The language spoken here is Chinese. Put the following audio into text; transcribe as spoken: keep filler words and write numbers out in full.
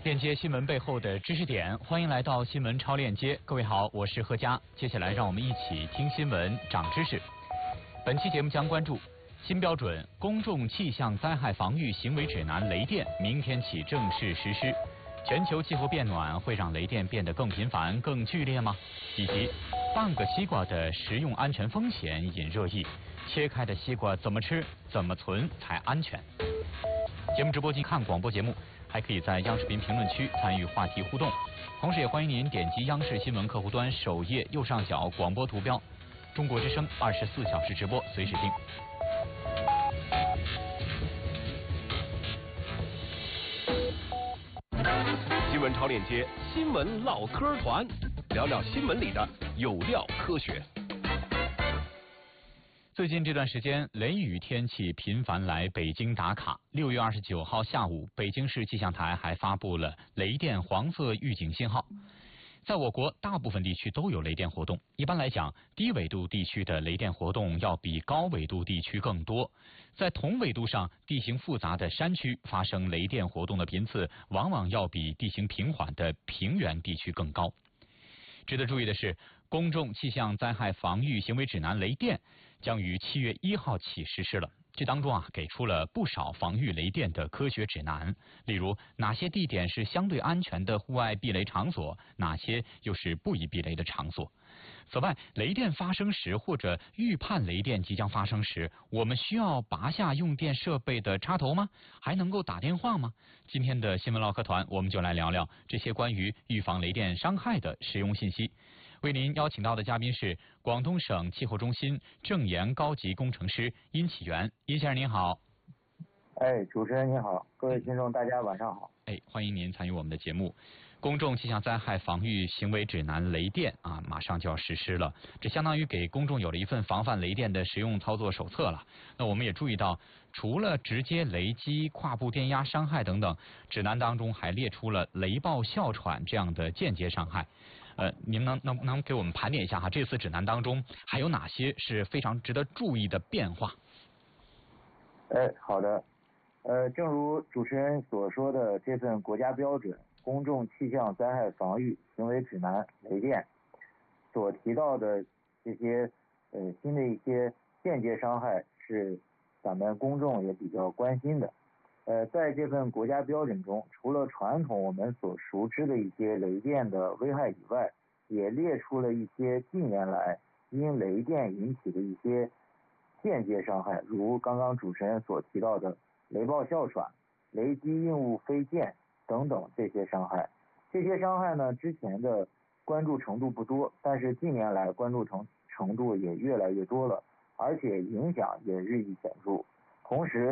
链接新闻背后的知识点，欢迎来到新闻超链接。各位好，我是何佳。接下来让我们一起听新闻，长知识。本期节目将关注新标准公众气象灾害防御行为指南雷电明天起正式实施。全球气候变暖会让雷电变得更频繁、更剧烈吗？以及半个西瓜的食用安全风险引热议，切开的西瓜怎么吃、怎么存才安全？节目直播及看广播节目，还可以在央视频评论区参与话题互动，同时也欢迎您点击央视新闻客户端首页右上角广播图标，中国之声二十四小时直播，随时听。 新闻超链接，新闻唠嗑团，聊聊新闻里的有料科学。 最近这段时间，雷雨天气频繁来北京打卡。六月二十九号下午，北京市气象台还发布了雷电黄色预警信号。在我国大部分地区都有雷电活动。一般来讲，低纬度地区的雷电活动要比高纬度地区更多。在同纬度上，地形复杂的山区发生雷电活动的频次，往往要比地形平缓的平原地区更高。值得注意的是，公众气象灾害防御行为指南雷电将于七月一号起实施了。这当中啊，给出了不少防御雷电的科学指南，例如哪些地点是相对安全的户外避雷场所，哪些又是不宜避雷的场所。此外，雷电发生时或者预判雷电即将发生时，我们需要拔下用电设备的插头吗？还能够打电话吗？今天的新闻唠嗑团，我们就来聊聊这些关于预防雷电伤害的实用信息。为您邀请到的嘉宾是广东省气候中心正研高级工程师殷启元。殷先生您好。 哎，主持人您好，各位听众大家晚上好。 哎，欢迎您参与我们的节目。公众气象灾害防御行为指南雷电啊，马上就要实施了，这相当于给公众有了一份防范雷电的实用操作手册了。那我们也注意到，除了直接雷击、跨步电压伤害等等，指南当中还列出了雷暴哮喘这样的间接伤害。呃，您能能能给我们盘点一下哈，这次指南当中还有哪些是非常值得注意的变化？ 哎，好的。呃，正如主持人所说的，这份国家标准公众气象灾害防御行为指南雷电所提到的这些呃新的一些间接伤害，是咱们公众也比较关心的。呃，在这份国家标准中，除了传统我们所熟知的一些雷电的危害以外，也列出了一些近年来因雷电引起的一些间接伤害，如刚刚主持人所提到的雷暴哮喘、雷击硬物飞溅等等这些伤害。这些伤害呢，之前的关注程度不多，但是近年来关注程程度也越来越多了，而且影响也日益显著。同时